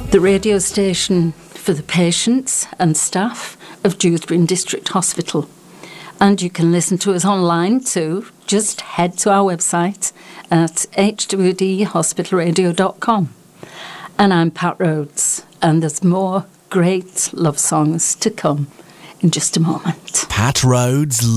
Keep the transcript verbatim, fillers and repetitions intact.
the radio station for the patients and staff of Dewsbury District Hospital. And you can listen to us online too. Just head to our website at h w d hospital radio dot com. And I'm Pat Rhodes, and there's more great love songs to come in just a moment. Pat Rhodes